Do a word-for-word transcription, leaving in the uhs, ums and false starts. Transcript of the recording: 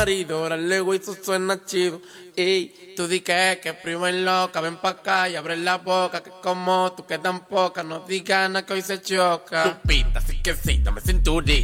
marido, órale, güey, eso suena chido. Ey, tú di que, que primo es loca, ven pa' acá y abre la boca, que como tú que tan poca, no digas nada que hoy se choca. Tu pita, así que sí, dame cinturita.